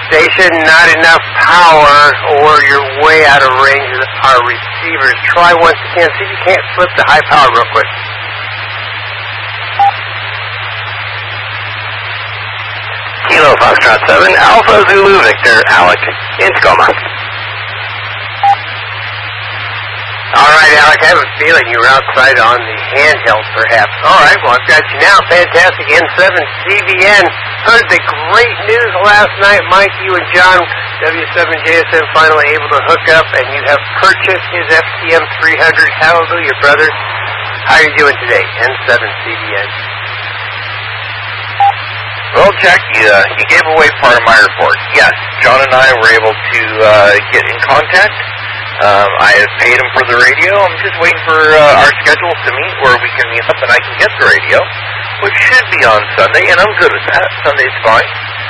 station, not enough power, or you're way out of range of our receivers. Try once again. See if you can't flip to high power real quick. Kilo Foxtrot 7, Alpha Zulu Victor, Alec, in Tacoma. All right, Alec, I have a feeling you were outside on the handheld, perhaps. All right, well, I've got you now. Fantastic. N7 CBN. Heard the great news last night. Mike, you and John, W7JSM, finally able to hook up, and you have purchased his FTM 300. Hallelujah, brother. How are you doing today? N7 CBN. Well, Jack, you gave away part of my report. Yes, John and I were able to get in contact. I have paid him for the radio. I'm just waiting for our schedules to meet where we can meet up and I can get the radio, which should be on Sunday, and I'm good with that. Sunday's fine.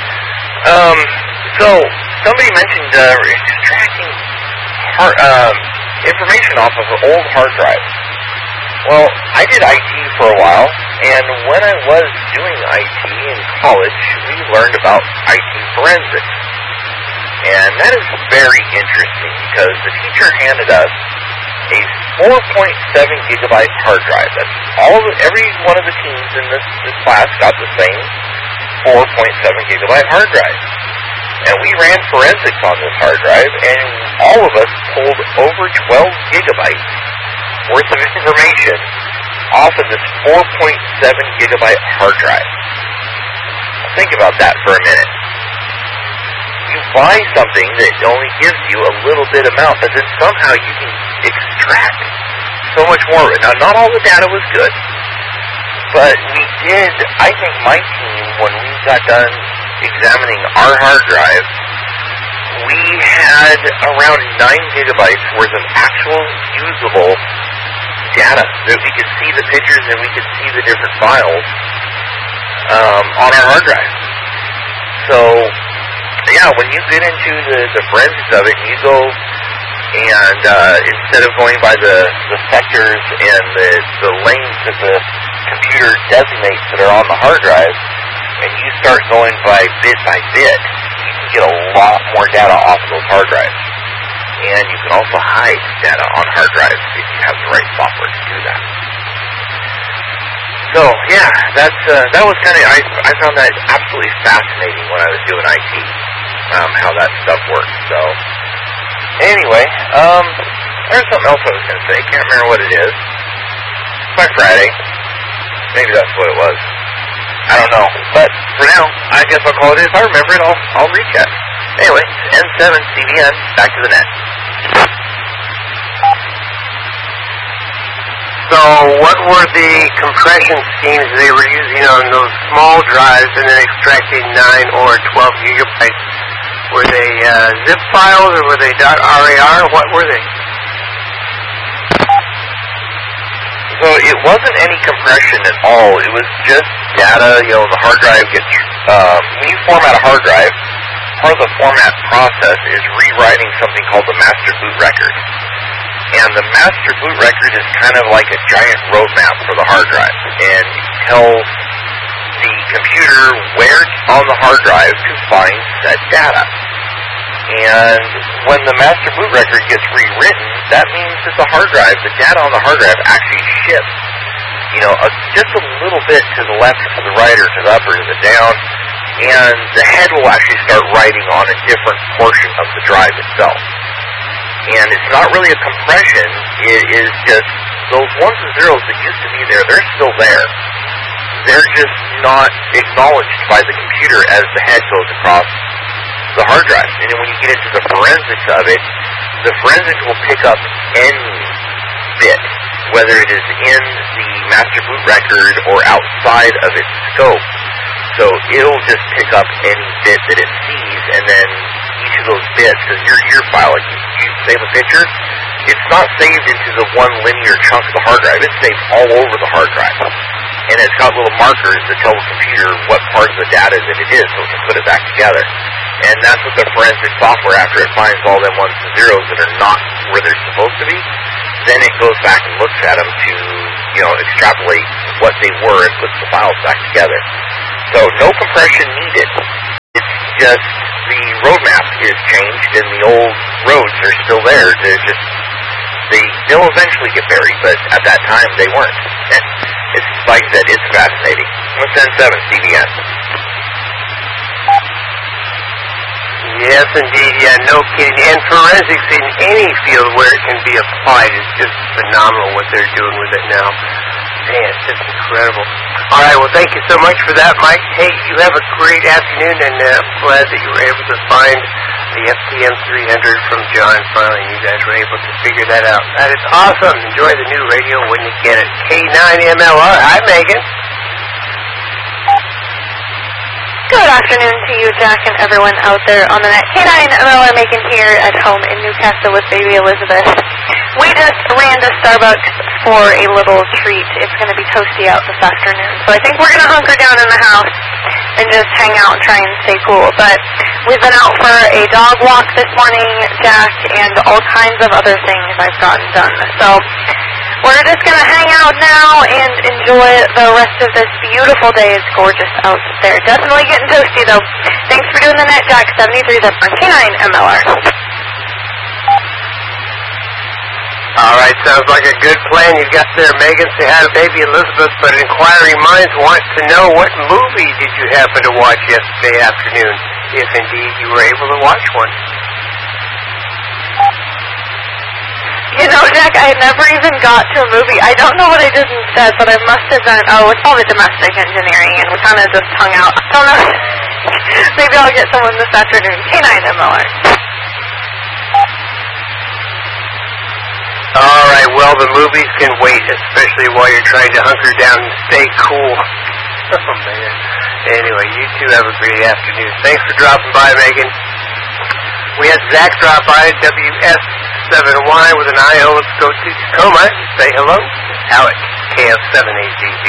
So, somebody mentioned extracting information off of an old hard drive. Well, I did IT for a while, and when I was doing IT in college, we learned about IT forensics. And that is very interesting because the teacher handed us a 4.7 gigabyte hard drive. That's every one of the teams in this class got the same 4.7 gigabyte hard drive. And we ran forensics on this hard drive, and all of us pulled over 12 gigabytes worth of information off of this 4.7 gigabyte hard drive. Think about that for a minute. You buy something that only gives you a little bit amount, but then somehow you can extract so much more of it. Now, not all the data was good, but we did, I think my team, when we got done examining our hard drive, we had around 9 gigabytes worth of actual usable data that we could see the pictures and we could see the different files on our hard drive. So, yeah, when you get into the forensics of it, you go and instead of going by the sectors and the lanes that the computer designates that are on the hard drive, and you start going by bit, you can get a lot more data off of those hard drives. And you can also hide data on hard drives if you have the right software to do that. So, yeah, that was kind of, I found that absolutely fascinating when I was doing IT, how that stuff works. So, anyway, there's something else I was going to say. Can't remember what it is. Black Friday. Maybe that's what it was. I don't know. But for now, I guess I'll call it. If I remember it, I'll recheck. Anyway, N7 CBN, back to the net. So what were the compression schemes they were using on those small drives and then extracting 9 or 12 gigabytes? Were they zip files or were they .rar? What were they? So it wasn't any compression at all. It was just data. You know, the hard drive gets, when you format a hard drive, part of the format process is rewriting something called the master boot record. And the master boot record is kind of like a giant roadmap for the hard drive. And it tells the computer where on the hard drive to find said data. And when the master boot record gets rewritten, that means that the hard drive, the data on the hard drive actually shifts, you know, just a little bit to the left or to the right or to the up or to the down. And the head will actually start writing on a different portion of the drive itself. And it's not really a compression, it is just those ones and zeros that used to be there, they're still there. They're just not acknowledged by the computer as the head goes across the hard drive. And then when you get into the forensics of it, the forensics will pick up any bit, whether it is in the master boot record or outside of its scope. So it'll just pick up any bit that it sees, and then each of those bits, because your file, like you save a picture, it's not saved into the one linear chunk of the hard drive. It's saved all over the hard drive. And it's got little markers that tell the computer what part of the data that it is so it can put it back together. And that's what the forensic software, after it finds all them ones and zeros that are not where they're supposed to be, then it goes back and looks at them to, you know, extrapolate what they were and puts the files back together. So no compression needed. It's just the road map is changed and the old roads are still there. They'll eventually get buried, but at that time they weren't. And it's like I said, it's fascinating. 110.7 CBN. Yes, indeed. Yeah, no kidding. And forensics in any field where it can be applied is just phenomenal what they're doing with it now. Man, it's just incredible. All right, well, thank you so much for that, Mike. Hey, you have a great afternoon, and I'm glad that you were able to find the FTM 300 from John finally. You guys were able to figure that out. That is awesome. Enjoy the new radio when you get it. K9MLR. Hi, Megan. Good afternoon to you, Jack, and everyone out there on the net. K9MLR Megan here at home in Newcastle with baby Elizabeth. We just ran to Starbucks for a little treat. It's going to be toasty out this afternoon, so I think we're going to hunker down in the house and just hang out and try and stay cool. But we've been out for a dog walk this morning, Jack, and all kinds of other things I've gotten done. So we're just going to hang out now and enjoy the rest of this beautiful day. It's gorgeous out there. Definitely getting toasty, though. Thanks for doing the net, Jack. 73 up on K9MLR. All right, sounds like a good plan you got there, Megan. Say hi to baby Elizabeth, but inquiring minds want to know what movie did you happen to watch yesterday afternoon, if indeed you were able to watch one. You know, Jack, I never even got to a movie. I don't know what I did instead, but I must have done, it's probably domestic engineering, and we kind of just hung out. I don't know. Maybe I'll get someone this afternoon. K9MLR. All right, well, the movies can wait, especially while you're trying to hunker down and stay cool. Oh, man. Anyway, you two have a great afternoon. Thanks for dropping by, Megan. We had Zach drop by, WS7Y with an IO. Let's go to Tacoma. Say hello. Alec, KF7AZB.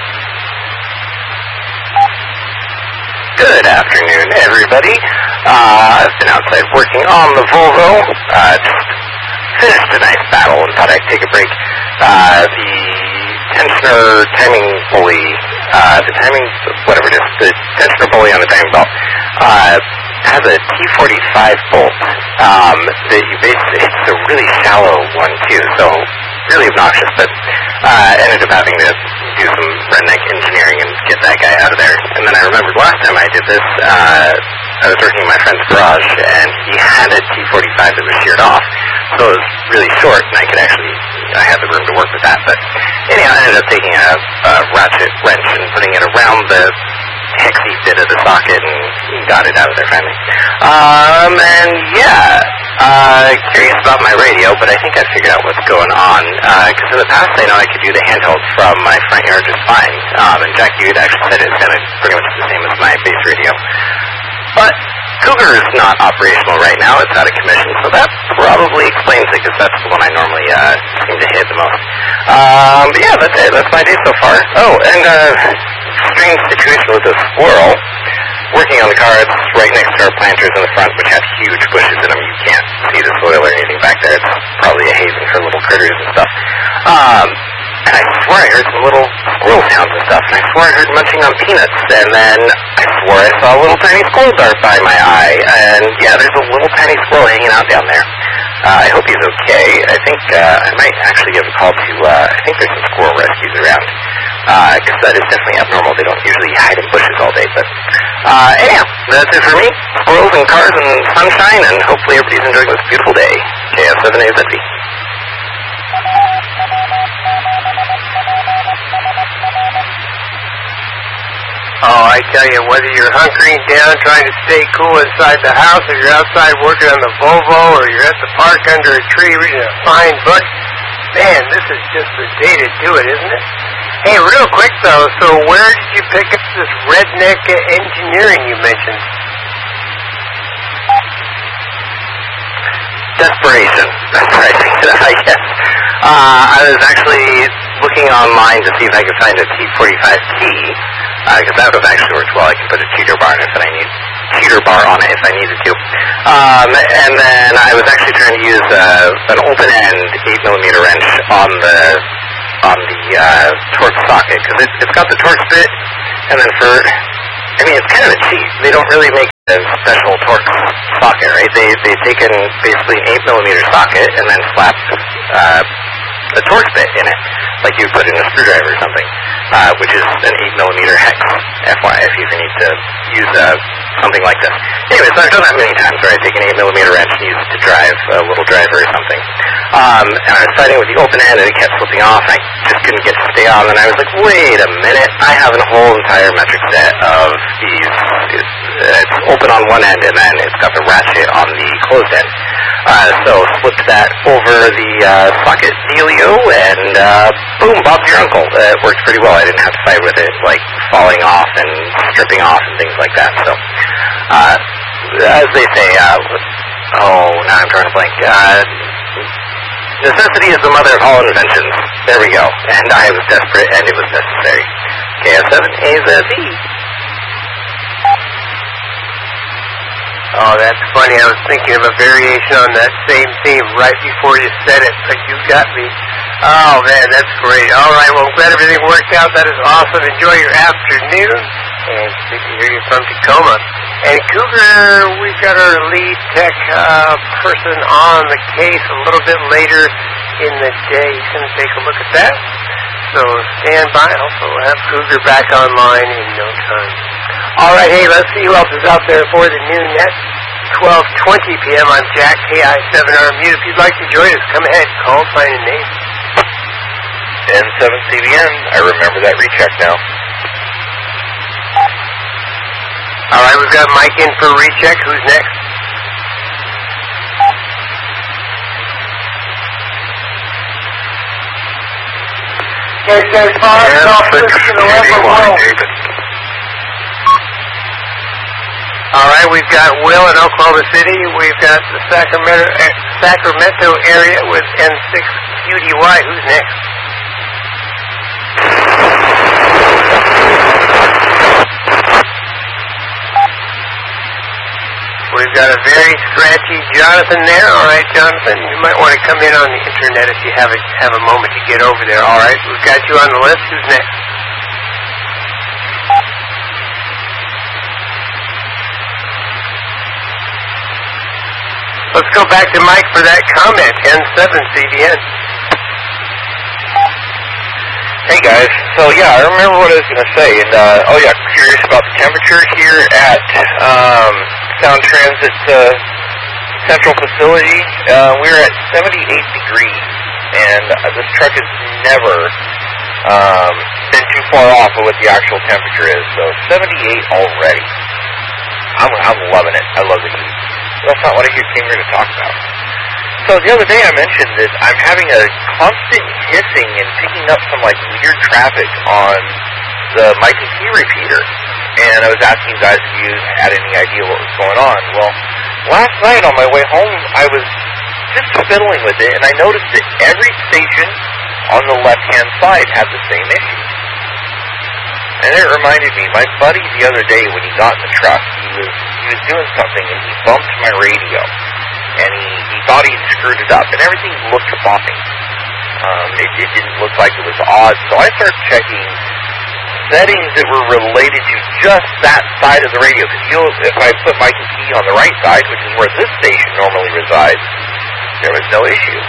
Good afternoon, everybody. I've been outside working on the Volvo. Finished a nice battle and thought I'd take a break. The tensioner timing pulley, the tensioner pulley on the timing belt, has a T45 bolt that you basically, it's a really shallow one too, so really obnoxious, but ended up having to do some redneck engineering and get that guy out of there. And then I remembered last time I did this, I was working in my friend's garage, and he had a T45 that was sheared off, so it was really short, and I had the room to work with that. But anyhow, I ended up taking a ratchet wrench and putting it around the hexy bit of the socket and got it out of there finally. Curious about my radio, but I think I figured out what's going on, because in the past I know I could do the handheld from my front yard just fine, and Jack, you had actually said it sounded pretty much the same as my base radio. But Cougar is not operational right now. It's out of commission, so that probably explains it, because that's the one I normally seem to hit the most. But yeah, that's it. That's my day so far. Oh, and strange situation with the squirrel. Working on the car, it's right next to our planters in the front, which have huge bushes in them. You can't see the soil or anything back there. It's probably a haven for little critters and stuff. And I swore I heard some little squirrel sounds and stuff, and I swore I heard munching on peanuts, and then I swore I saw a little tiny squirrel dart by my eye, and yeah, there's a little tiny squirrel hanging out down there. I hope he's okay. I think I might actually give a call to, I think there's some squirrel rescues around, because that is definitely abnormal. They don't usually hide in bushes all day, but anyhow, that's it for me. Squirrels and cars and sunshine, and hopefully everybody's enjoying this beautiful day. KF7AZB. Oh, I tell you, whether you're hunkering down trying to stay cool inside the house, or you're outside working on the Volvo, or you're at the park under a tree reading a fine book, man, this is just the day to do it, isn't it? Hey, real quick though, so where did you pick up this redneck engineering you mentioned? Desperation. That's right, I guess. I was actually looking online to see if I could find a T45 key, because that would have actually worked well. I can put a cheater bar on it if I needed to. And then I was actually trying to use an open end 8mm wrench on the torque socket, because it's got the torque bit, and then for I mean, it's kind of a cheat. They don't really make a special torque socket, right? They've taken basically an 8mm socket and then slapped a torque bit in it, like you put in a screwdriver or something, which is an 8mm hex, FY, if you need to use something like this. Anyways, I've done that many times, where I take an 8mm wrench and use it to drive a little driver or something. And I was fighting with the open end and it kept slipping off, and I just couldn't get to stay on, and I was like, wait a minute, I have a whole entire metric set of these. It's open on one end and then it's got the ratchet on the closed end. So slipped that over the socket dealio, and boom, Bob's your uncle. It worked pretty well. I didn't have to fight with it, like falling off and stripping off and things like that. So, as they say, now I'm drawing a blank. Necessity is the mother of all inventions. There we go. And I was desperate, and it was necessary. KF7AZE. Oh, that's funny. I was thinking of a variation on that same theme right before you said it, but you got me. Oh, man, that's great. All right, well, I'm glad everything worked out. That is awesome. Enjoy your afternoon, and good to hear you from Tacoma. And Cougar, we've got our lead tech person on the case a little bit later in the day. He's going to take a look at that. So stand by. Also, we'll have Cougar back online in no time. All right, hey, let's see who else is out there for the new net. 12:20 p.m. I'm Jack, KI7RMU. If you'd like to join us, come ahead. Call, sign, and name. N7CBN. I remember that recheck now. All right, we've got Mike in for recheck. Who's next? All right, we've got Will in Oklahoma City. We've got the Sacramento area with N6QDY. Who's next? We've got a very scratchy Jonathan there. All right, Jonathan, you might want to come in on the internet if you have a moment to get over there. All right, we've got you on the list. Who's next? Let's go back to Mike for that comment. N7CBN. Hey guys, so yeah, I remember what I was going to say, and curious about the temperature here at Sound Transit Central Facility. We're at 78 degrees, and this truck has never been too far off of what the actual temperature is, so 78 already. I'm loving it. I love the heat. That's not what I came here to talk about. So the other day I mentioned that I'm having a constant hissing and picking up some like weird traffic on the Mike and Key repeater. And I was asking you guys if you had any idea what was going on. Well, last night on my way home, I was just fiddling with it, and I noticed that every station on the left-hand side had the same issue. And it reminded me, my buddy the other day when he got in the truck, he was doing something and he bumped my radio. And he thought he'd screwed it up, and everything looked bumpy. It didn't look like it was odd, so I started checking settings that were related to just that side of the radio. Because if I put Mike and Key on the right side, which is where this station normally resides, there was no issue.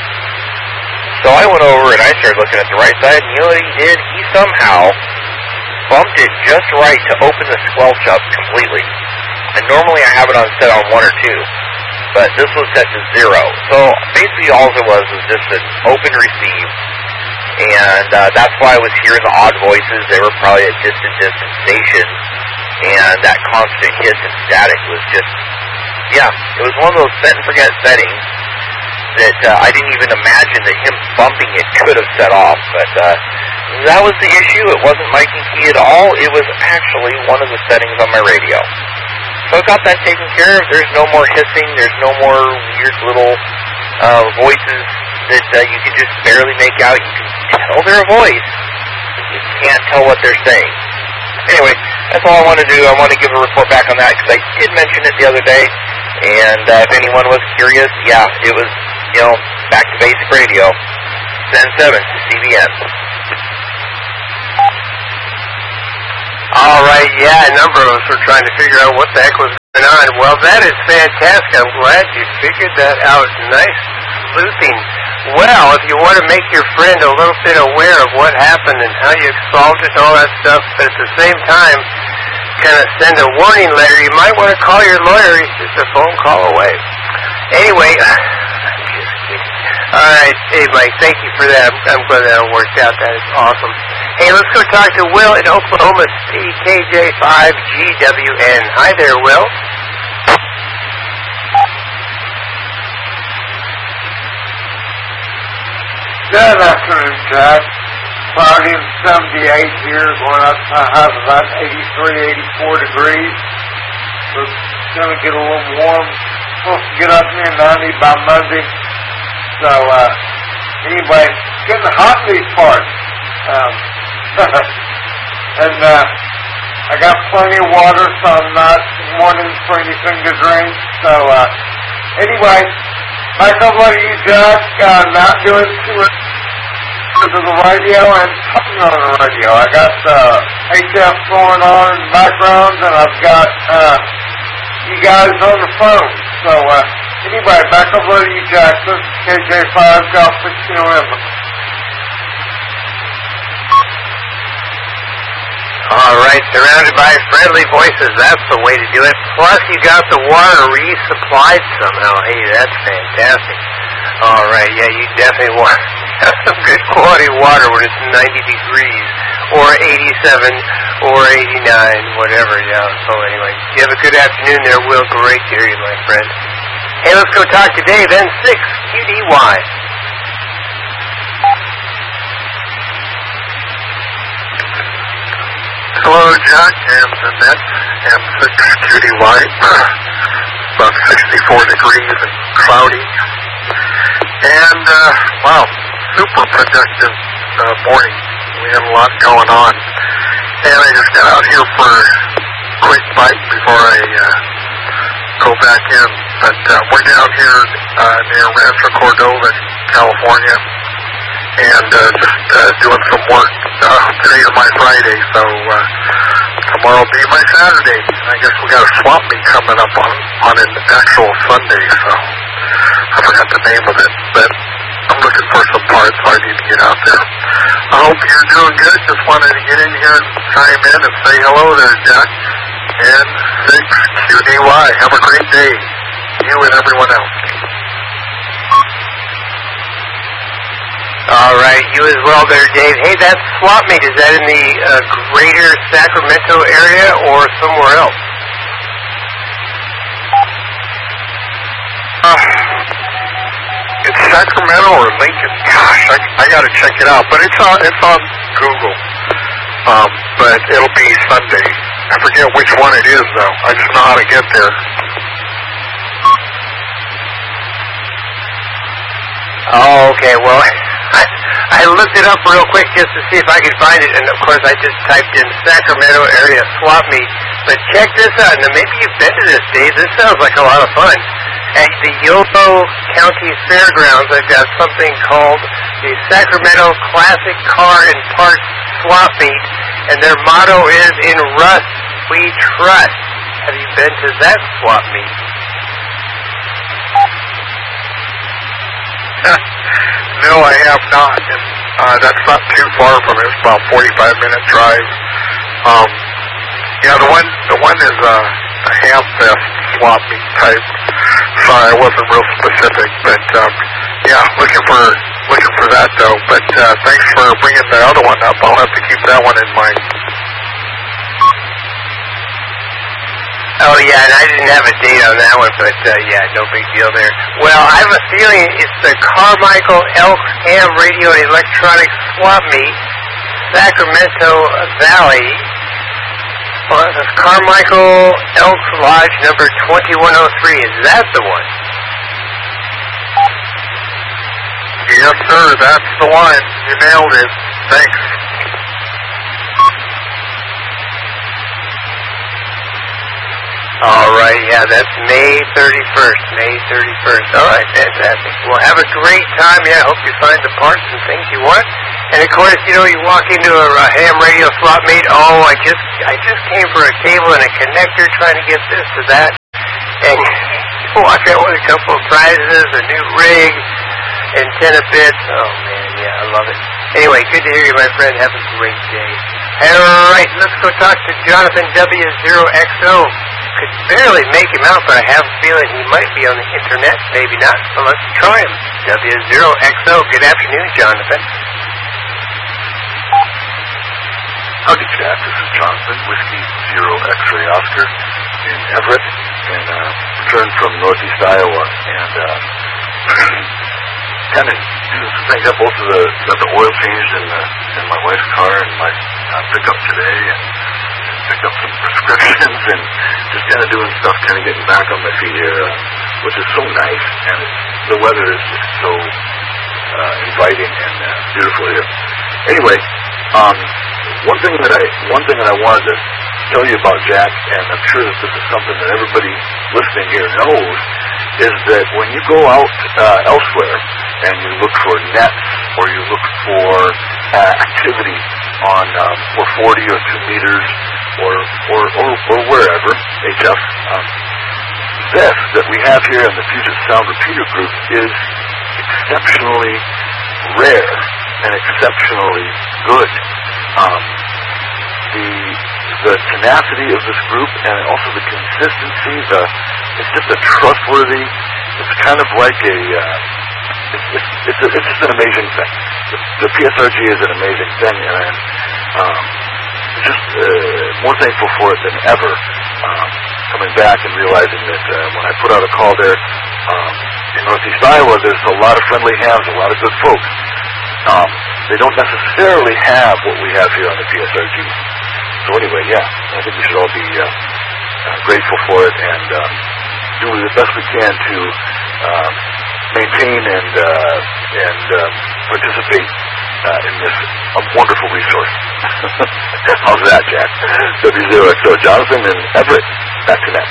So I went over and I started looking at the right side, and you know what he did? He somehow bumped it just right to open the squelch up completely. And normally I have it on set on 1 or 2, but this was set to 0. So basically all it was just an open receive, and that's why I was hearing the odd voices. They were probably at distant stations, and that constant hiss and static was just, it was one of those set and forget settings that I didn't even imagine that him bumping it could have set off, but that was the issue. It wasn't Mike and Key at all. It was actually one of the settings on my radio. So I got that taken care of. There's no more hissing. There's no more weird little voices that you can just barely make out. You can tell their voice, but you can't tell what they're saying. Anyway, that's all I want to do. I want to give a report back on that because I did mention it the other day. And if anyone was curious, it was, back to basic radio. N7 to CBN. All right, yeah, a number of us were trying to figure out what the heck was going on. Well, that is fantastic. I'm glad you figured that out. Nice sleuthing. Well, if you want to make your friend a little bit aware of what happened and how you solved it and all that stuff, but at the same time, kind of send a warning letter, you might want to call your lawyer. He's just a phone call away. Anyway, all right, hey, Mike, thank you for that. I'm glad that all worked out. That is awesome. Hey, let's go talk to Will in Oklahoma City, KJ5GWN. Hi there, Will. Good afternoon, Jack. Cloudy and 78 here, going up to have about 83, 84 degrees. So it's going to get a little warm. Supposed to get up near 90 by Monday. So, anyway, it's getting hot in these parts. And I got plenty of water, so I'm not wanting for anything to drink. So, anyway, back over to you, Jack. Not doing too much of the radio and talking on the radio. I got HF going on in the background, and I've got you guys on the phone. So, anyway, back over to you, Jack. This is KJ5 Golf 16 November. All right, surrounded by friendly voices, that's the way to do it. Plus, you got the water resupplied somehow. Hey, that's fantastic. All right, yeah, you definitely want to have some good quality water when it's 90 degrees, or 87, or 89, whatever, yeah. So anyway, you have a good afternoon there, Will. Great to hear you, my friend. Hey, let's go talk to Dave, N6QDY. Hello, Jack and Annette, M6QDY. About 64 degrees and cloudy. And, wow, super productive morning. We had a lot going on. And I just got out here for a quick bite before I go back in. But we're down here near Rancho Cordova, California. And just doing some work. Today is my Friday, so tomorrow will be my Saturday. I guess we got a swap meet coming up on an actual Sunday, so I forgot the name of it, but I'm looking for some parts, so I need to get out there. I hope you're doing good. Just wanted to get in here and chime in and say hello there, Jack. And 6QDY. Have a great day. You and everyone else. All right, you as well there, Dave. Hey, that swap meet, is that in the greater Sacramento area or somewhere else? It's Sacramento or Lincoln. Gosh, I got to check it out. But it's on Google. But it'll be Sunday. I forget which one it is, though. I just know how to get there. Oh, okay. Well, I looked it up real quick just to see if I could find it, and of course I just typed in Sacramento area swap meet. But check this out, and maybe you've been to this, Dave. This sounds like a lot of fun. At the Yolo County Fairgrounds, they've got something called the Sacramento Classic Car and Parts Swap Meet, and their motto is, "In Rust, we trust." Have you been to that swap meet? No, I have not. And, that's not too far from it. It's about 45-minute drive. Yeah, the one is a ham fest swap meet type. Sorry, I wasn't real specific, but yeah, looking for that though. But thanks for bringing the other one up. I'll have to keep that one in mind. Oh, yeah, and I didn't have a date on that one, but, yeah, no big deal there. Well, I have a feeling it's the Carmichael Elks Ham Radio and Electronics Swap Meet, Sacramento Valley. Well, it's Carmichael Elks Lodge number 2103. Is that the one? Yes, sir, that's the one. You nailed it. Thanks. All right, yeah, that's May 31st. May 31st. All right, fantastic. Well, have a great time. Yeah, I hope you find the parts and things you want. And of course, you walk into a ham radio slot meet. Oh, I just came for a cable and a connector, trying to get this to that, and you walk out with a couple of prizes, a new rig, antenna bits. Oh man, yeah, I love it. Anyway, good to hear you, my friend. Have a great day. All right, let's go talk to Jonathan W0XO. Could barely make him out, but I have a feeling he might be on the internet. Maybe not, so let's try him. W0XO. Good afternoon, Jonathan. Howdy, Jack. This is Jonathan, Whiskey Zero X-Ray Oscar in Everett, and returned from Northeast Iowa, and kind of doing some things. Got the oil changed in my wife's car and my pickup today, and picked up some prescriptions, and just kind of doing stuff, kind of getting back on my feet here, which is so nice, and the weather is just so inviting and beautiful here. Anyway, one thing that I wanted to tell you about, Jack, and I'm sure that this is something that everybody listening here knows, is that when you go out elsewhere and you look for nets or you look for activity on 440 or 2 meters or wherever, HF, this that we have here in the Puget Sound Repeater Group is exceptionally rare and exceptionally good. The tenacity of this group and also the consistency, it's just a trustworthy, it's kind of like it's just an amazing thing. The PSRG is an amazing thing, and I'm just more thankful for it than ever, coming back and realizing that when I put out a call there in Northeast Iowa, there's a lot of friendly hams, a lot of good folks. They don't necessarily have what we have here on the PSRG. So anyway, yeah, I think we should all be grateful for it and do the best we can to maintain and participate in this wonderful resource. How's that, Jack? W0XO, Jonathan and Everett, back to that.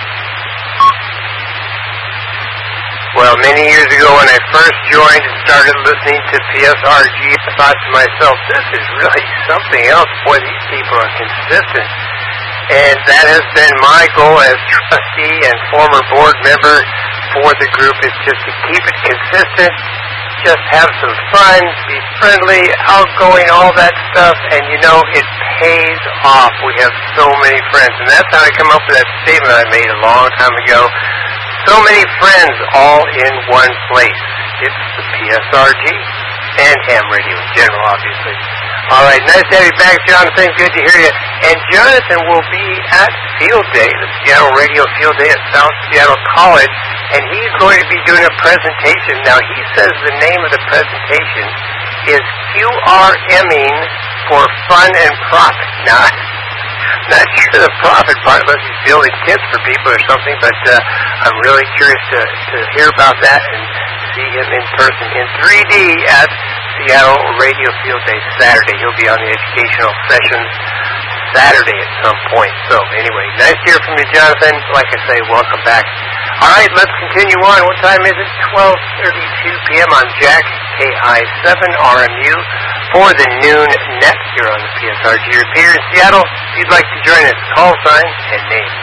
Well, many years ago when I first joined and started listening to PSRG, I thought to myself, this is really something else. Boy, these people are consistent. And that has been my goal as trustee and former board member for the group, is just to keep it consistent, just have some fun, be friendly, outgoing, all that stuff, and it pays off. We have so many friends, and that's how I come up with that statement I made a long time ago. So many friends all in one place. It's the PSRG and ham radio in general, obviously. All right, nice to have you back, Jonathan. Good to hear you. And Jonathan will be at Field Day, the Seattle Radio Field Day at South Seattle College, and he's going to be doing a presentation. Now, he says the name of the presentation is QRMing for Fun and Profit. Now, not sure the profit part, unless he's building kits for people or something, but I'm really curious to hear about that and see him in person in 3D at Seattle Radio Field Day Saturday. He'll be on the educational sessions Saturday at some point. So anyway, nice to hear from you, Jonathan. Like I say, welcome back. All right, let's continue on. What time is it? 12:32 p.m. on Jack KI7RMU for the noon net here on the PSRG Repeater in Seattle. If you'd like to join us, call sign and name.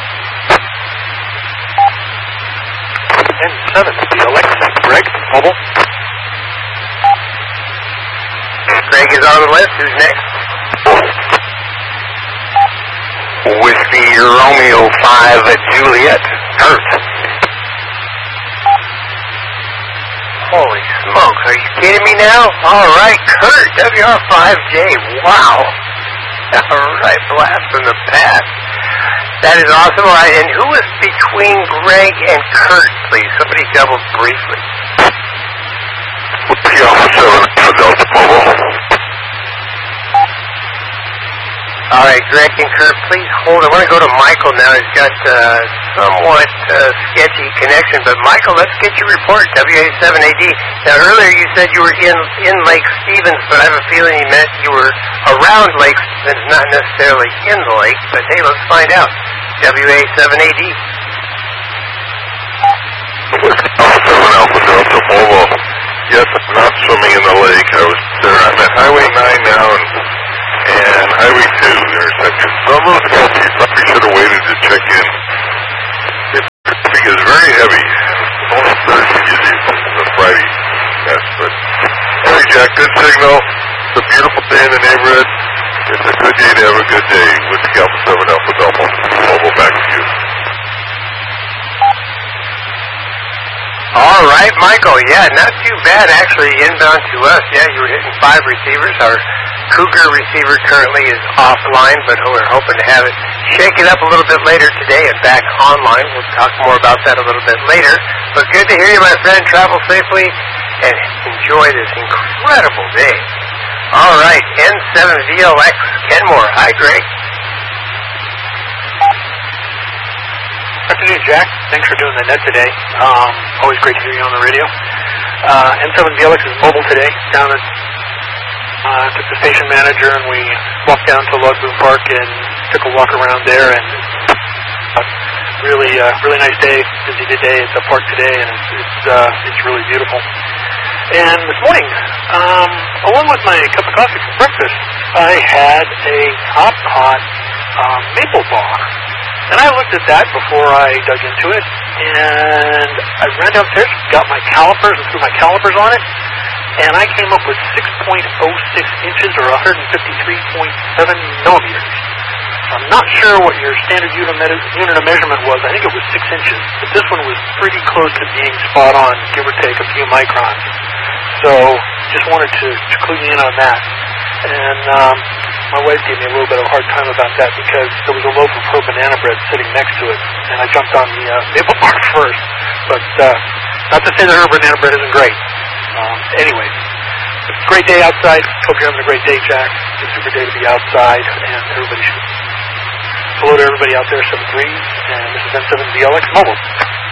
And 7, the Alexa. Greg, mobile. Greg is on the list. Who's next? Whiskey Romeo 5 at Juliet. Kurt. Holy smokes, are you kidding me now? All right, Kurt, WR5J. Wow. All right, blast from the past. That is awesome. All right, and who is between Greg and Kurt, please? Somebody double briefly. P Alpha 7 for Delta Polo. All right, Greg and Kurt, please hold. I want to go to Michael now. He's got somewhat sketchy connection, but Michael, let's get your report, WA7AD. Now, earlier you said you were in Lake Stevens, but I have a feeling you meant you were around Lake Stevens, not necessarily in the lake, but hey, let's find out. WA7AD. Alpha 7 Alpha Delta Polo. Yes, I'm not swimming in the lake. I was there. I'm at Highway 9 now and Highway 2 intersection. Some of those guys probably should have waited to check in. This traffic is very heavy. Only Thursday usually the Friday test, but anyway, Jack, good signal. It's a beautiful day in the neighborhood. It's a good day to have a good day with the Alpha 7 Alpha Delta. Mobile back to you. All right, Michael. Yeah, not too bad actually inbound to us. Yeah, you were hitting 5 receivers. Our Cougar receiver currently is offline, but we're hoping to have it shake it up a little bit later today and back online. We'll talk more about that a little bit later. But good to hear you, my friend. Travel safely and enjoy this incredible day. All right, N7VLX, Kenmore. Hi, Greg. Afternoon, Jack. Thanks for doing the net today. Always great to hear you on the radio. N7VLX is mobile today. Down at took the station manager and we walked down to Log Boom Park and took a walk around there. And really nice day, busy day at the park today, and it's really beautiful. And this morning, along with my cup of coffee for breakfast, I had a Top Cod maple bar. And I looked at that before I dug into it, and I ran downstairs, got my calipers, and threw my calipers on it, and I came up with 6.06 inches, or 153.7 millimeters. I'm not sure what your standard unit of measurement was. I think it was 6 inches, but this one was pretty close to being spot on, give or take a few microns. So just wanted to clue you in on that. And my wife gave me a little bit of a hard time about that because there was a loaf of her banana bread sitting next to it, and I jumped on the maple bar first. But not to say that her banana bread isn't great. Anyway, it's a great day outside. Hope you're having a great day, Jack. It's a super day to be outside, and everybody should. Hello to everybody out there, 73, and this is N7VLX Mobile.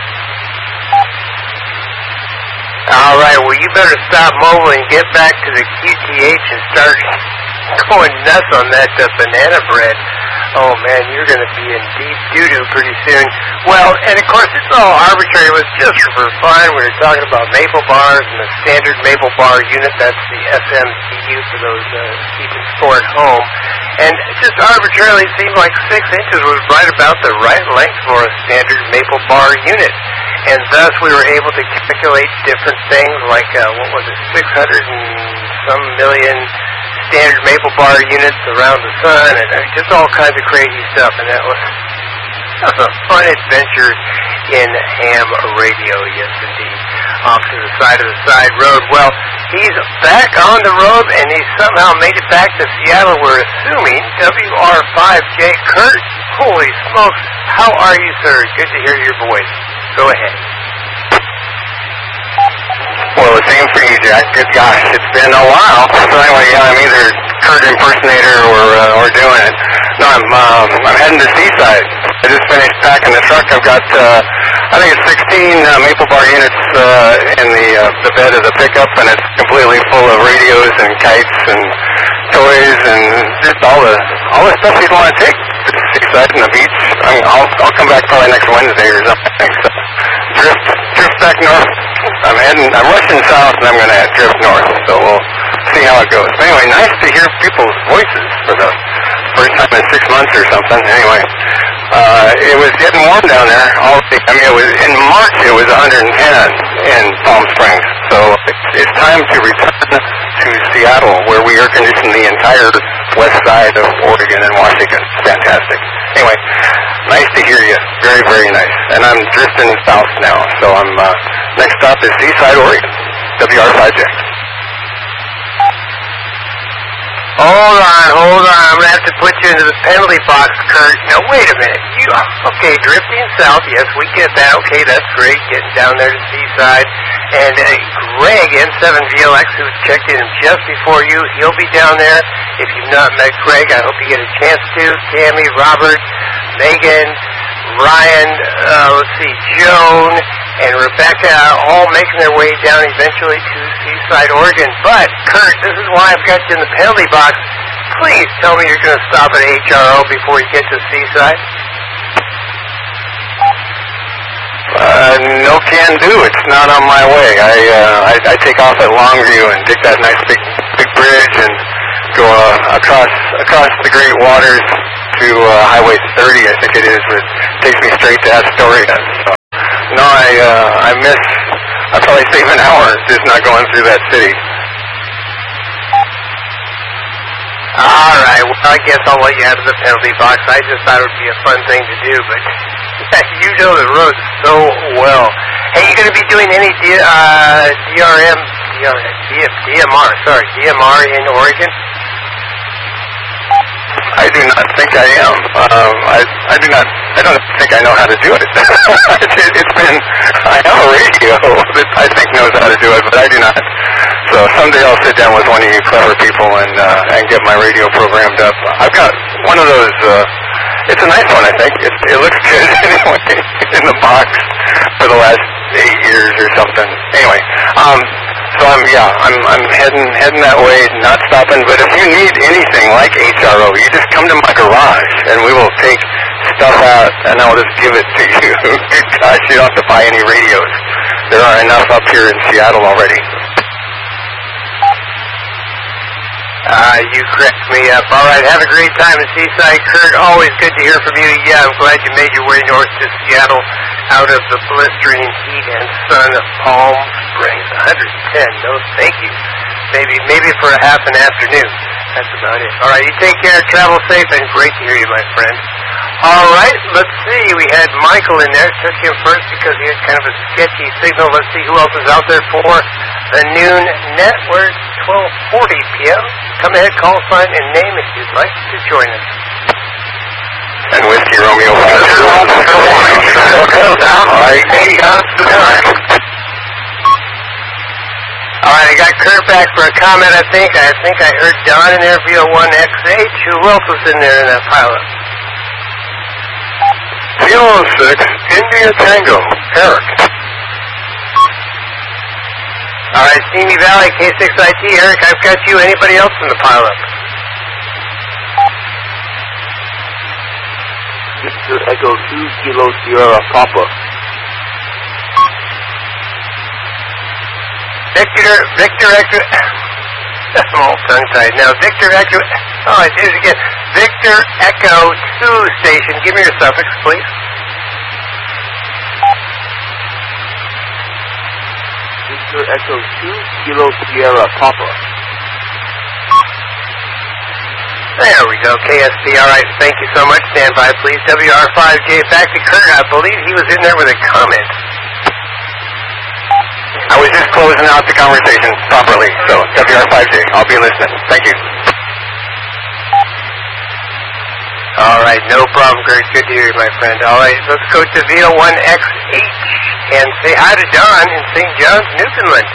All right, well, you better stop mobile and get back to the QTH and start going nuts on that banana bread. Oh, man, you're going to be in deep doo-doo pretty soon. Well, and of course, it's all arbitrary. It was just for fun. We were talking about maple bars and the standard maple bar unit. That's the SMCU for those keeping score at home. And it just arbitrarily seemed like 6 inches was right about the right length for a standard maple bar unit. And thus we were able to calculate different things like, 600 and some million standard maple bar units around the sun, and just all kinds of crazy stuff. And that was a fun adventure in ham radio, yes indeed, off to the side of the side road. Well, he's back on the road, and he somehow made it back to Seattle, we're assuming. WR5J. Kurt, holy smokes, how are you, sir? Good to hear your voice. Go ahead. Well, the same for you, Jack. Good gosh, it's been a while. So anyway, yeah, I'm either Kurt impersonator or doing it. No, I'm heading to Seaside. I just finished packing the truck. I've got I think it's 16 maple bar units in the bed of the pickup, and it's completely full of radios and kites and toys and just all the stuff you'd want to take to Seaside and the beach. I'll come back probably next Wednesday or something. So drift back north. I'm rushing south, and I'm going to drift north, so we'll see how it goes. But anyway, nice to hear people's voices for the first time in 6 months or something. Anyway, it was getting warm down there. It was in March. It was 110 in Palm Springs, so it's time to return to Seattle, where we air condition the entire west side of Oregon and Washington. Fantastic. Anyway, nice to hear you. Very, very nice. And I'm drifting south now, so I'm next stop is Seaside, Oregon. WR5J. Hold on. I'm going to have to put you into the penalty box, Kurt. Now, wait a minute. Okay, drifting south, yes, we get that. Okay, that's great, getting down there to Seaside. And Greg, N7VLX, who checked in just before you, he'll be down there. If you've not met Greg, I hope you get a chance to. Tammy, Robert, Megan, Ryan, Joan, and Rebecca, all making their way down eventually to Seaside, Oregon. But, Kurt, this is why I've got you in the penalty box. Please tell me you're going to stop at HRO before you get to Seaside. No can do. It's not on my way. I take off at Longview and dig that nice big bridge and go across the great waters to Highway 30, I think it is, which takes me straight to Astoria. So, no, I probably save an hour just not going through that city. All right, well, I guess I'll let you out of the penalty box. I just thought it would be a fun thing to do, but you know the roads so well. Hey, you going to be doing any DMR in Oregon? I do not think I am. I don't think I know how to do it. I have a radio that I think knows how to do it, but I do not. So someday I'll sit down with one of you clever people and get my radio programmed up. I've got one of those, it's a nice one, I think. It looks good anyway, in the box for the last 8 years or something. Anyway, so I'm heading that way, not stopping. But if you need anything like HRO, you just come to my garage and we will take stuff out and I'll just give it to you. Gosh, you don't have to buy any radios. There are enough up here in Seattle already. You cracked me up. All right, have a great time in Seaside. Kurt, always good to hear from you. Yeah, I'm glad you made your way north to Seattle out of the blistering heat and sun of Palm Springs. 110, no thank you. Maybe for a half an afternoon. That's about it. All right, you take care, travel safe, and great to hear you, my friend. All right, let's see. We had Michael in there. Took him first because he had kind of a sketchy signal. Let's see who else is out there for the noon network, 12:40 p.m. Come ahead, call sign, and name if you'd like to join us. And Whiskey Romeo. All right, I got Kurt back for a comment, I think. I heard Don in there via 1XH. Who else was in there in that pilot? 06, India Tango, Eric. All right, Simi Valley, K6IT. Eric, I've got you. Anybody else in the pilot? Victor Echo 2, Kilo Sierra Papa. Victor Echo. I'm all tongue-tied now. Victor Echo. Oh, I did it again. Victor Echo 2 station. Give me your suffix, please. Victor Echo 2, Kilo Sierra Papa. There we go. KSP. All right. Thank you so much. Stand by, please. WR5J. Back to Kurt. I believe he was in there with a comment. I was just closing out the conversation properly, so WR5J, I'll be listening. Thank you. All right, no problem, Kurt. Good to hear you, my friend. All right, let's go to VO1XH and say hi to Don in St. John's, Newfoundland.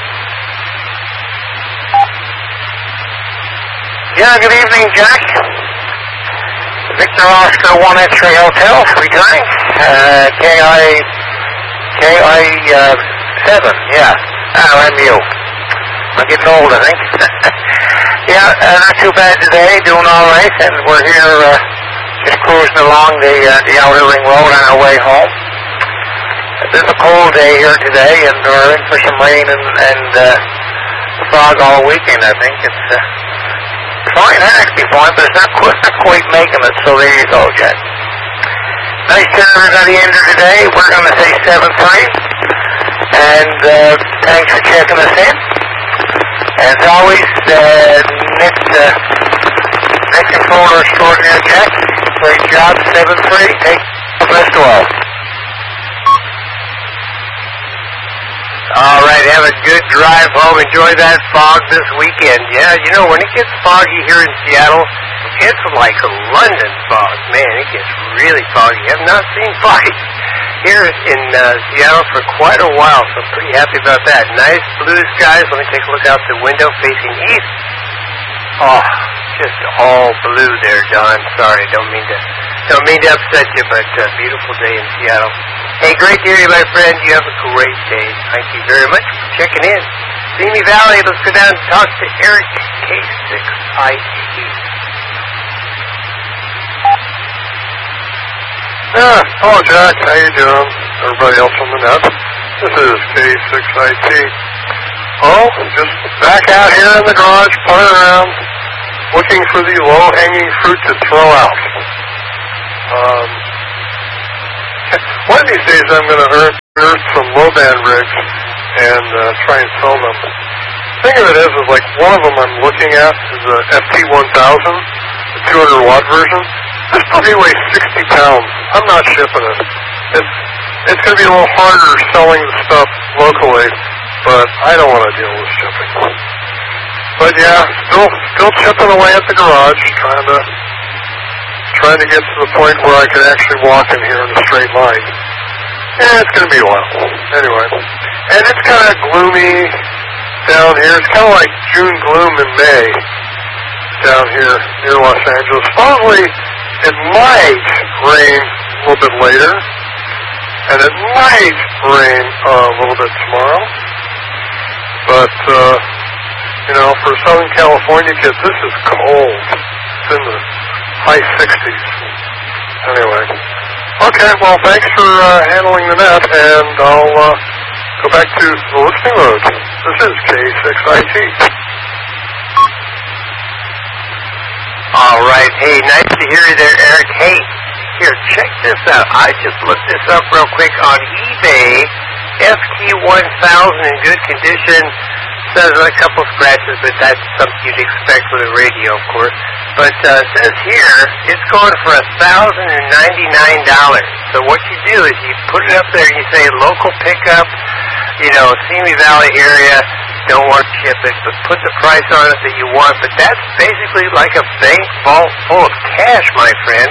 Yeah, good evening, Jack. Victor Oscar 1 X-Ray Hotel, returning. KI7, yeah. MU. I'm getting old, I think. Yeah, not too bad today, doing all right, and we're here just cruising along the Outer Ring Road on our way home. It's a cold day here today, and we're in for some rain and fog all weekend, I think. It's fine, actually fine, but it's not quite making it, so there you go, Jack. Nice to everybody in here today. We're going to say 7-3. And thanks for checking us in. As always, Nick Controller Extraordinaire Jack. Great job, 7-3. Take the best of all. All right, have a good drive home. Enjoy that fog this weekend. Yeah, you know, when it gets foggy here in Seattle, it's like a London fog. Man, it gets really foggy. I've not seen foggy here in Seattle for quite a while, so I'm pretty happy about that. Nice blue skies. Let me take a look out the window facing east. Oh, just all blue there, Don. Sorry, don't mean to upset you, but beautiful day in Seattle. Hey, great to hear you, my friend. You have a great day. Thank you very much for checking in. Simi Valley, let's go down and talk to Eric, K6IT. Hello, Jack. How you doing? Everybody else on the net. This is K6IT. Oh, just back out here in the garage, playing around. looking for the low-hanging fruit to throw out. One of these days I'm going to earth some low-band rigs and try and sell them. The thing of it is like one of them I'm looking at is a FT1000, the 200-watt version. This puppy weighs 60 pounds. I'm not shipping it. It's going to be a little harder selling the stuff locally, but I don't want to deal with shipping. But yeah, still chipping away at the garage, trying to get to the point where I can actually walk in here in a straight line. It's going to be a while. Anyway, and it's kind of gloomy down here. It's kind of like June gloom in May down here near Los Angeles. Supposedly, it might rain a little bit later, and it might rain a little bit tomorrow. But, for Southern California kids, this is cold. It's in the high 60s. Anyway. Okay, well, thanks for handling the net, and I'll go back to the listening mode. This is K6IT. All right. Hey, nice to hear you there, Eric. Hey, here, check this out. I just looked this up real quick on eBay. FT1000 in good condition. Says a couple scratches, but that's something you'd expect with a radio, of course. But says here, it's going for $1,099. So what you do is you put it up there and you say local pickup, Simi Valley area, don't want to ship it, but put the price on it that you want. But that's basically like a bank vault full of cash, my friend.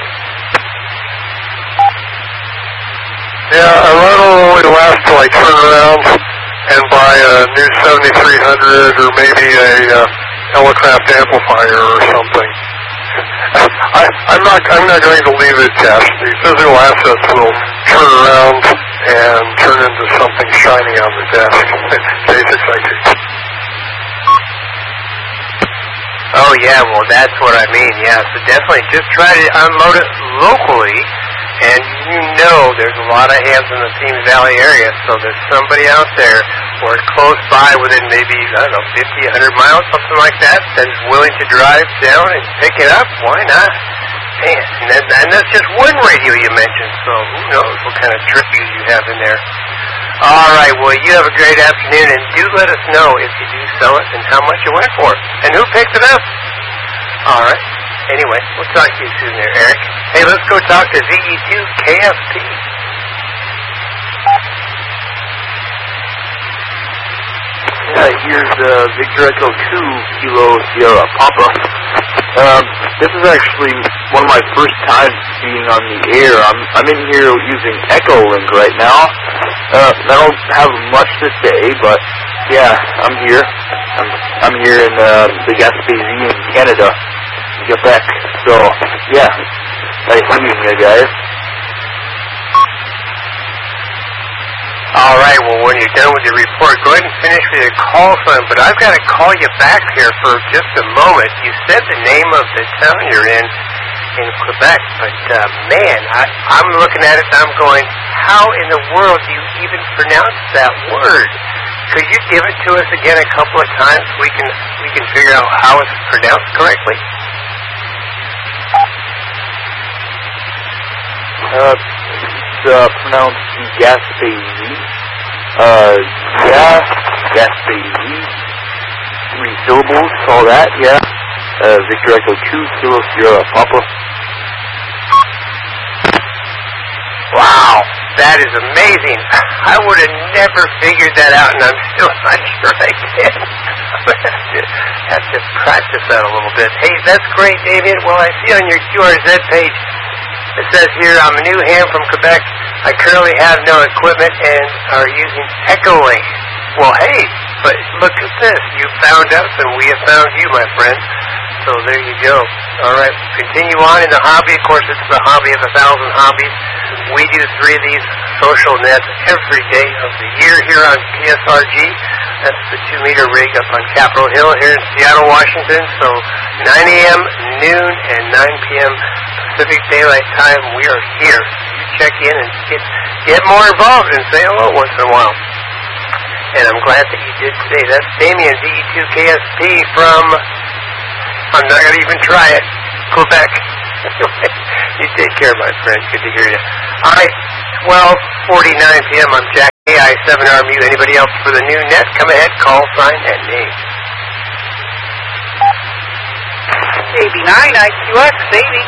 Yeah, I rental only lasts till I turn around and buy a new 7300 or maybe a Elecraft amplifier or something. I'm not going to leave it cash. The physical assets will turn around and turn into something shiny on the desk. K6IT. Oh yeah, well that's what I mean. Yeah, so definitely just try to unload it locally. And there's a lot of hands in the Simi Valley area, so there's somebody out there or close by within maybe, 50, 100 miles, something like that is willing to drive down and pick it up. Why not? Man, and that's just one radio you mentioned, so who knows what kind of tribute you have in there. All right, well, you have a great afternoon, and do let us know if you do sell it and how much it went for, and who picked it up. All right. Anyway, we'll talk to you soon there, Eric. Hey, let's go talk to ZE2KFP. Yeah, here's Victor Echo 2 Kilo Sierra Papa. This is actually one of my first times being on the air. I'm in here using Echolink right now. I don't have much to say, but yeah, I'm here. I'm here in the Gaspésie in Canada. Quebec. So, yeah. Nice meeting you guys. All right, well, when you're done with your report, go ahead and finish with your call sign, but I've got to call you back here for just a moment. You said the name of the town you're in Quebec, but, man, I'm looking at it and I'm going, how in the world do you even pronounce that word? Could you give it to us again a couple of times so we can figure out how it's pronounced correctly? It's pronounced Gaspésie. Gaspésie. 3 syllables, all that, yeah. Victor Echo 2 Kilo Sierra Papa. Wow, that is amazing. I would have never figured that out, and I'm still not sure I can. have to practice that a little bit. Hey, that's great, David. Well, I see on your QRZ page, it says here, I'm a new ham from Quebec. I currently have no equipment and are using Echolink. Well, hey, but look at this. You found us and we have found you, my friend. So there you go. All right, continue on in the hobby. Of course, it's the hobby of 1,000 hobbies. We do 3 of these social nets every day of the year here on PSRG. That's the 2-meter rig up on Capitol Hill here in Seattle, Washington. So 9 a.m., noon, and 9 p.m. Pacific Daylight Time, we are here. You check in and get more involved and say hello once in a while. And I'm glad that you did today. That's Damien, ZE2KSP from I'm not going to even try it. Quebec. You take care, my friend. Good to hear you. All right, 12:49 p.m. I'm Jack AI 7RMU. Anybody else for the new net? Come ahead, call sign and name. AB9 IQX, baby.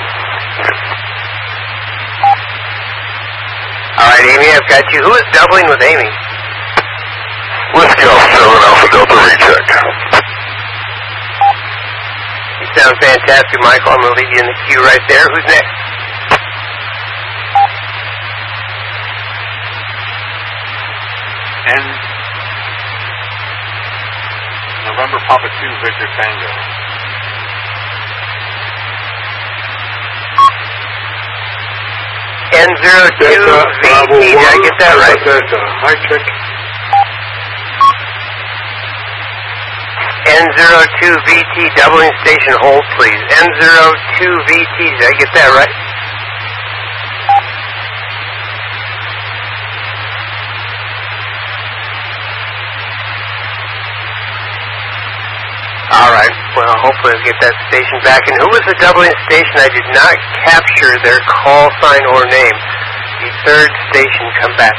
All right, Amy, I've got you. Who is doubling with Amy? Whiskey Alpha 7 Alpha Delta recheck. You sound fantastic, Michael. I'm going to leave you in the queue right there. Who's next? And November Papa 2 Victor Tango. N02 VT. Did I get that right? Mic check. N02 VT, doubling station hold, please. N02 VT. Did I get that right? All right. Well, hopefully I'll get that station back. And who was the doubling station? I did not capture their call sign or name. The third station, come back.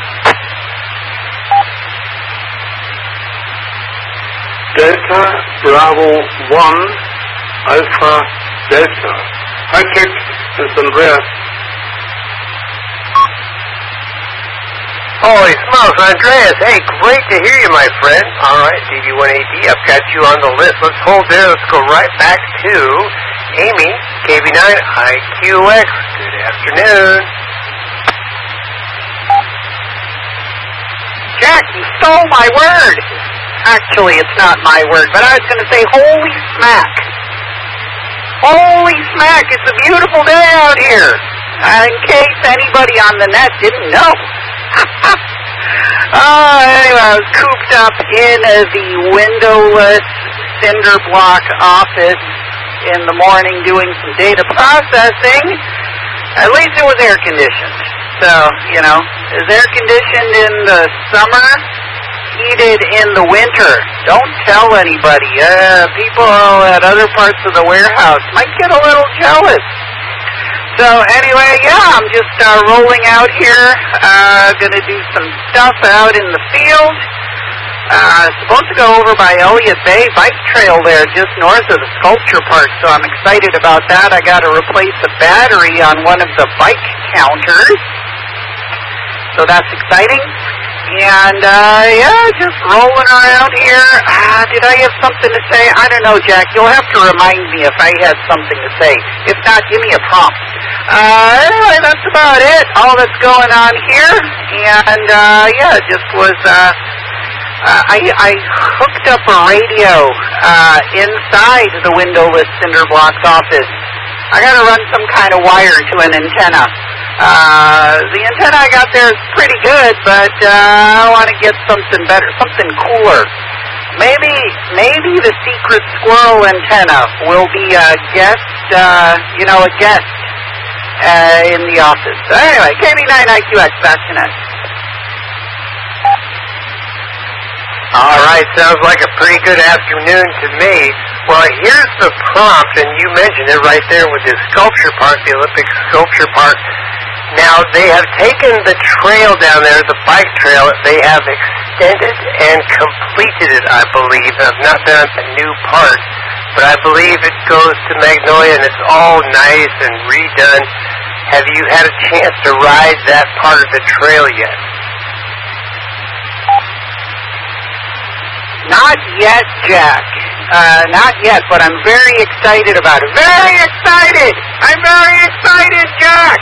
Delta Bravo 1 Alpha Delta. Hi, check. This is Andreas. Holy smokes, Andreas. Hey, great to hear you, my friend. All right, DB1AD, I've got you on the list. Let's hold there. Let's go right back to Amy, KB9 IQX. Good afternoon. Jack, you stole my word. Actually, it's not my word, but I was going to say holy smack. Holy smack, it's a beautiful day out here. In case anybody on the net didn't know. Anyway, I was cooped up in the windowless cinder block office in the morning doing some data processing. At least it was air conditioned. So, you know, it's air conditioned in the summer, heated in the winter. Don't tell anybody. People at other parts of the warehouse might get a little jealous. So anyway, yeah, I'm just rolling out here. Going to do some stuff out in the field. Supposed to go over by Elliott Bay bike trail there, just north of the sculpture park. So I'm excited about that. I got to replace a battery on one of the bike counters. So that's exciting. And, yeah, just rolling around here. Did I have something to say? I don't know, Jack. You'll have to remind me if I had something to say. If not, give me a prompt. Anyway, that's about it. All that's going on here. And, yeah, it just was, I hooked up a radio, inside the windowless cinder blocks office. I gotta run some kind of wire to an antenna. The antenna I got there is pretty good, but I want to get something better, something cooler. Maybe the secret squirrel antenna will be a guest, a guest in the office. So anyway, KB9IQX, back to net. All right, sounds like a pretty good afternoon to me. Well, here's the prompt, and you mentioned it right there with the sculpture park, the Olympic Sculpture Park. Now, they have taken the trail down there, the bike trail. They have extended and completed it, I believe. I've not been at the new part, but I believe it goes to Magnolia, and it's all nice and redone. Have you had a chance to ride that part of the trail yet? Not yet, Jack. Not yet, but I'm very excited about it. Very excited! I'm very excited, Jack!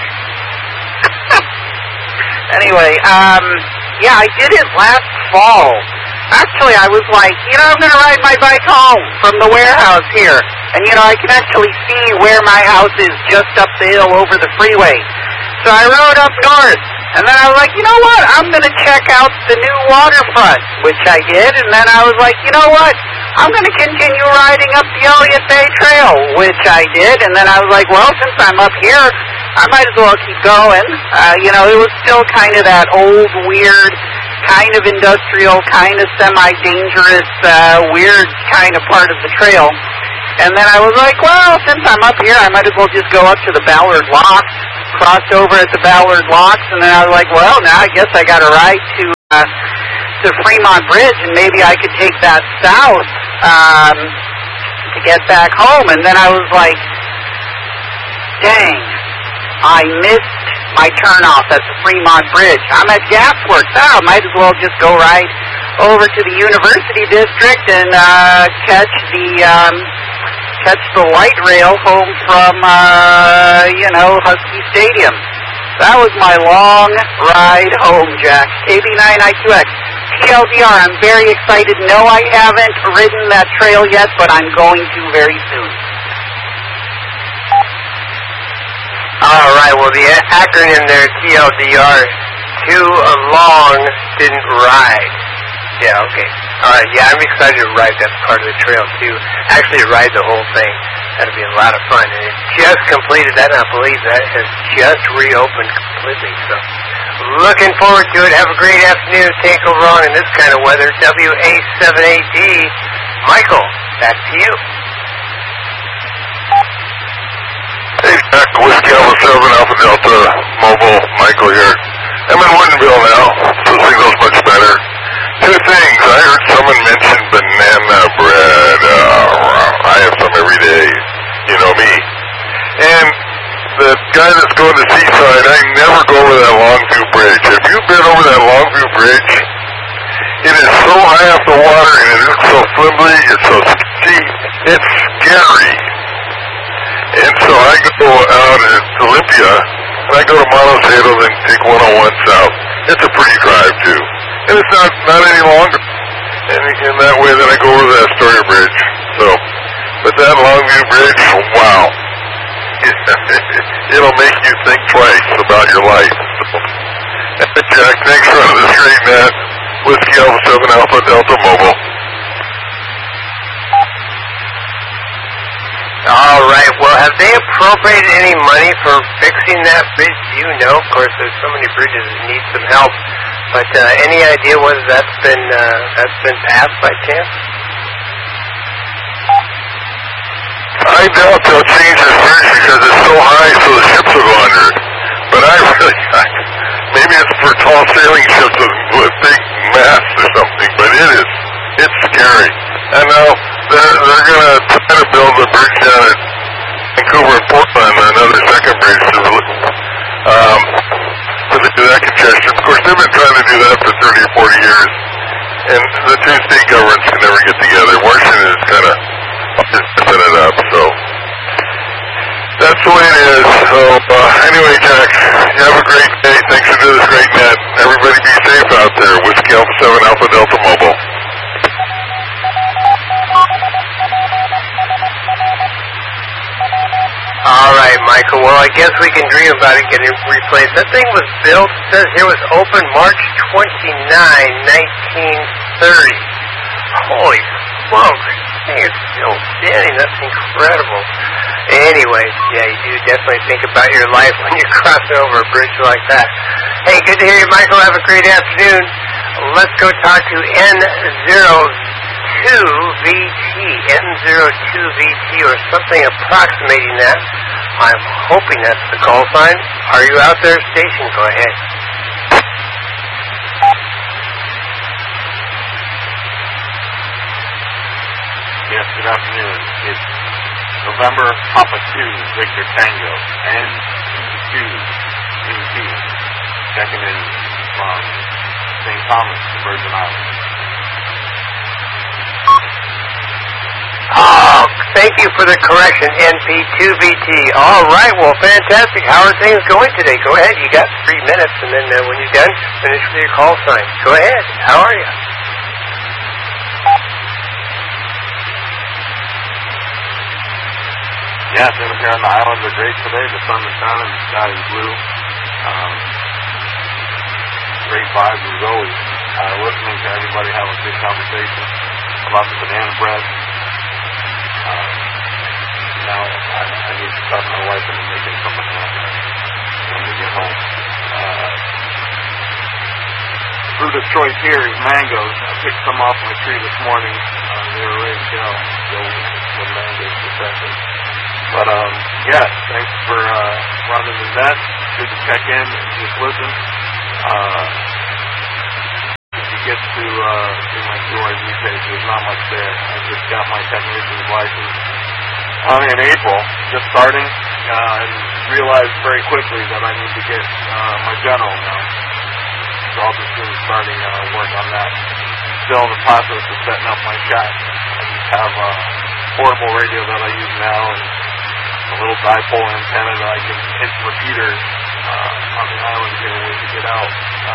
Anyway, yeah, I did it last fall. Actually, I was like, I'm going to ride my bike home from the warehouse here. And, I can actually see where my house is just up the hill over the freeway. So I rode up north. And then I was like, you know what? I'm going to check out the new waterfront, which I did. And then I was like, you know what? I'm going to continue riding up the Elliott Bay Trail, which I did. And then I was like, well, since I'm up here, I might as well keep going. It was still kind of that old, weird, kind of industrial, kind of semi-dangerous, weird kind of part of the trail. And then I was like, well, since I'm up here, I might as well just go up to the Ballard Locks. Crossed over at the Ballard Locks, and then I was like, well, now I guess I got a ride to Fremont Bridge, and maybe I could take that south to get back home. And then I was like, dang, I missed my turnoff at the Fremont Bridge. I'm at Gasworks. I might as well just go right over to the University District and catch the light rail home from, Husky Stadium. That was my long ride home, Jack. KB9IQX. TLDR, I'm very excited. No, I haven't ridden that trail yet, but I'm going to very soon. All right, well, the acronym there, TLDR, too long didn't ride. Yeah, okay. All right, yeah, I'm excited to ride that part of the trail, too. Actually, ride the whole thing. That'll be a lot of fun. And it just completed that, and I believe that has just reopened completely. So, looking forward to it. Have a great afternoon. Take over on in this kind of weather. WA78D. Michael, back to you. Hey, Jack, Whiskey Alpha 7 Alpha Delta Mobile, Michael here. I'm in Woodinville now, so signal's much better. Two things. I heard someone mention banana bread. I have some every day. You know me. And the guy that's going to Seaside, I never go over that Longview Bridge. Have you been over that Longview Bridge? It is so high off the water, and it looks so flimsy, it's so sketchy, it's scary. And so I go out at Olympia, and I go to Monticello and take 101 south. It's a pretty drive, too. And it's not any longer. And in that way, then I go over to that Astoria Bridge. So, but that Longview Bridge, wow. It'll make you think twice about your life. So, Jack, thanks for this great net. Whiskey Alpha 7 Alpha Delta Mobile. All right, well, have they appropriated any money for fixing that bridge? Do you know? Of course, there's so many bridges that need some help. But any idea whether that's been passed by chance? I doubt they'll change this bridge because it's so high so the ships will go under it. But maybe it's for tall sailing ships with big masts or something, but it's scary. And now they're going to try to build a bridge down at Vancouver and Portland, another second bridge to do that congestion. Of course, they've been trying to do that for 30 or 40 years, and the two state governments can never get together. Washington is kind of set it up, so that's the way it is. So anyway, Jack, you have a great day. Thanks for doing this great net. Everybody be safe out there. Whiskey Alpha 7 Alpha Delta Mobile. All right, Michael. Well, I guess we can dream about it getting replaced. That thing was built, it says here, was open March 29, 1930. Holy smokes. This thing is still standing. That's incredible. Anyways, yeah, you do definitely think about your life when you're crossing over a bridge like that. Hey, good to hear you, Michael. Have a great afternoon. Let's go talk to N02VT, N02VT, or something approximating that. I'm hoping that's the call sign. Are you out there, station? Go ahead. Yes, good afternoon. It's November Papa 2, Victor Tango, N2, checking in from St. Thomas, the Virgin Islands. Oh, thank you for the correction, NP2VT. All right, well, fantastic. How are things going today? Go ahead. You got 3 minutes, and then when you're done, finish with your call sign. Go ahead. How are you? Yeah, things here on the islands are great today. The sun is shining, the sky is blue. Great vibes as always. Listening to everybody have a good conversation about the banana bread. Now I need to talk to my wife into making something when we get home. Fruit of choice here is mangoes. I picked some off my tree this morning. They were ready to go. So when there's recession. But, yeah, thanks for running the net. Good to check in and just listen. If you get to see my story these days, there's not much there. I just got my technician's license in April, just starting, and realized very quickly that I need to get my general now. So I'll just soon starting work on that. Still in the process of setting up my shack. I just have a portable radio that I use now and a little dipole antenna that I can hit repeaters on the island to get a way to get out.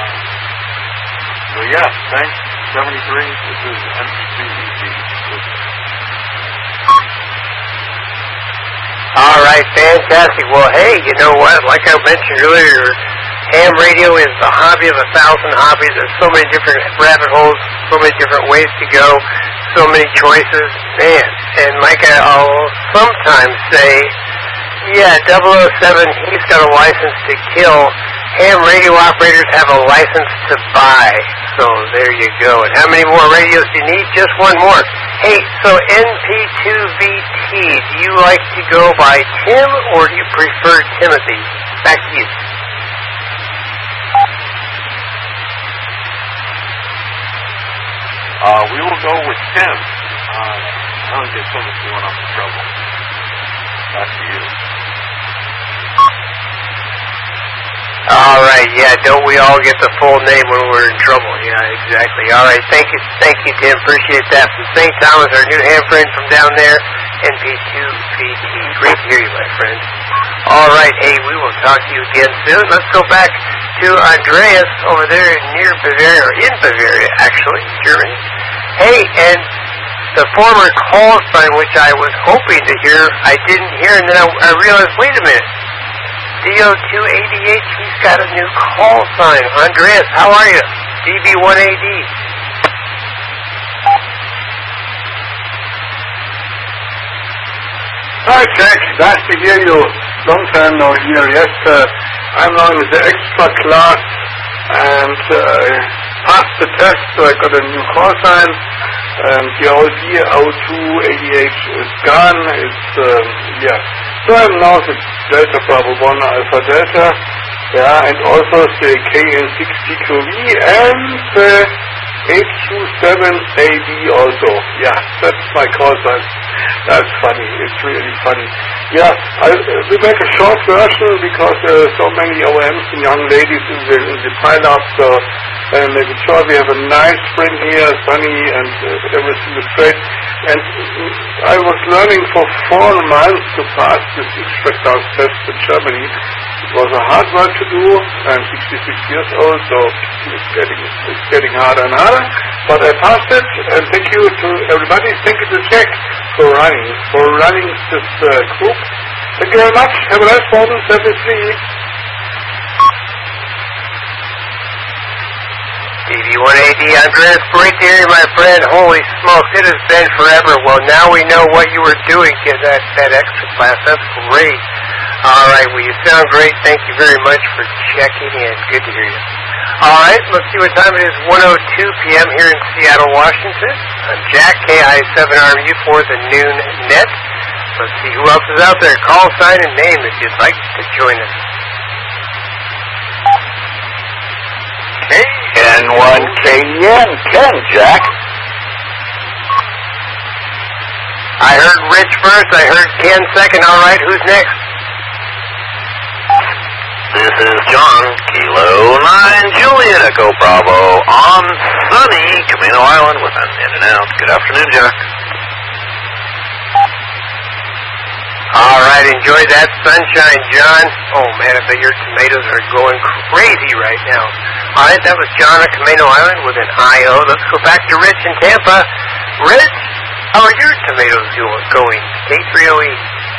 So yeah, thanks. 73, this is NC2EC. All right, fantastic. Well, hey, you know what? Like I mentioned earlier, ham radio is the hobby of 1,000 hobbies. There's so many different rabbit holes, so many different ways to go, so many choices. Man, and like I'll sometimes say, yeah, 007, he's got a license to kill. Ham radio operators have a license to buy. So there you go. And how many more radios do you need? Just one more. Hey, so NP2VT, do you like to go by Tim or do you prefer Timothy? Back to you. We will go with Tim. I don't get Timothy when I'm in trouble. Back to you. All right, yeah, don't we all get the full name when we're in trouble? Yeah, exactly. All right, thank you, Tim. Appreciate that. From St. Thomas, our new ham friend from down there, NP2VT. Great to hear you, my friend. All right, hey, we will talk to you again soon. Let's go back to Andreas over there near Bavaria, or in Bavaria, actually, Germany. Hey, and the former call sign, which I was hoping to hear, I didn't hear, and then I realized, wait a minute. DO288, he's got a new call sign. Andreas, how are you? DB1AD. Hi, Jack. Nice to hear you. Long time no hear. Yes, I'm now in the extra class and passed the test, so I got a new call sign. The old DO288 is gone. It's, So I'm now the Delta Bravo 1 Alpha Delta, and also the KN60QV and the HQ7AD also. Yeah, that's my call sign. That's funny. It's really funny. Yeah, we make a short version because there are so many OMs and young ladies in the pile-up, so making sure we have a nice spring here, sunny, and everything is great. And I was learning for 4 months to pass this Inspector's test in Germany. It was a hard work to do. I'm 66 years old, so it's getting harder and harder. But I passed it, and thank you to everybody. Thank you to Jack for running this group. Thank you very much. Have a nice one. 73. DB1AD, Andreas, great to hear you, my friend. Holy smokes, it has been forever. Well, now we know what you were doing to that extra class. That's great. All right, well, you sound great. Thank you very much for checking in. Good to hear you. All right, let's see what time it is. 1:02 p.m. here in Seattle, Washington. I'm Jack, KI7RMU for the Noon Net. Let's see who else is out there. Call sign and name if you'd like to join us. N1KN, Ken, Jack. I heard Rich first, I heard Ken second. All right, who's next? This is John, Kilo 9, Juliet, Echo Bravo, on sunny Camino Island with an in and out. Good afternoon, Jack. All right, enjoy that sunshine, John. Oh, man, I bet your tomatoes are going crazy right now. All right, that was John on Camino Island with an IO. Let's go back to Rich in Tampa. Rich, how are your tomatoes going? K3OE.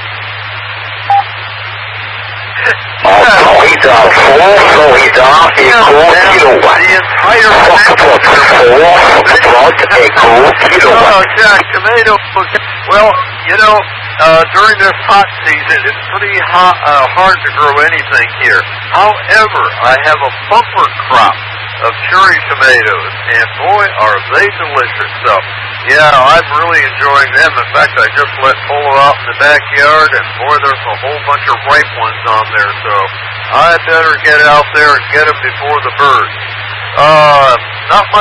He's off 4, so he's off a cool kilowatt. The entire Foxtrot, a cool kilowatt. Oh, Jack, tomato. Well, you know, during this hot season, it's pretty hard to grow anything here. However, I have a bumper crop of cherry tomatoes, and boy, are they delicious. So Yeah, I'm really enjoying them. In fact, I just let Polo out in the backyard, and boy, there's a whole bunch of ripe ones on there, so I better get out there and get them before the birds. Not much